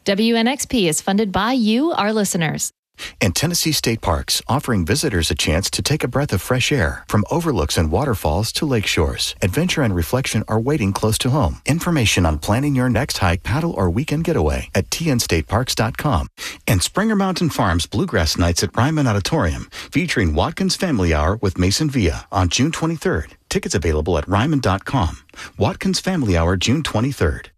WNXP is funded by you, our listeners. And Tennessee State Parks, offering visitors a chance to take a breath of fresh air. From overlooks and waterfalls to lake shores, adventure and reflection are waiting close to home. Information on planning your next hike, paddle, or weekend getaway at tnstateparks.com. And Springer Mountain Farms Bluegrass Nights at Ryman Auditorium, featuring Watkins Family Hour with Mason Villa on June 23rd. Tickets available at ryman.com. Watkins Family Hour, June 23rd.